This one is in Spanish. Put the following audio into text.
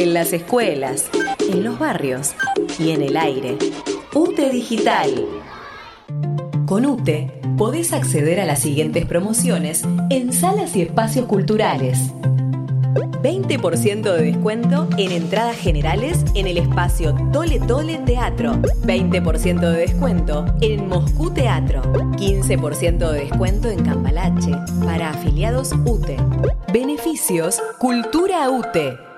en las escuelas, en los barrios y en el aire. UTE Digital. Con UTE podés acceder a las siguientes promociones en salas y espacios culturales. 20% de descuento en entradas generales en el espacio Tole Tole Teatro. 20% de descuento en Moscú Teatro. 15% de descuento en Cambalache para afiliados UTE. Beneficios Cultura UTE.